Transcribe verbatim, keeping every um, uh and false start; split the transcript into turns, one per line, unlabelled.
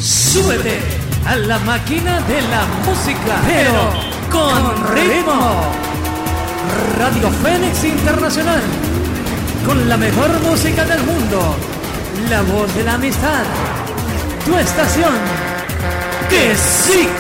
Súbete a la máquina de la música, pero con ritmo. Radio Fénix Internacional, con la mejor música del mundo, la voz de la amistad, tu estación, que sí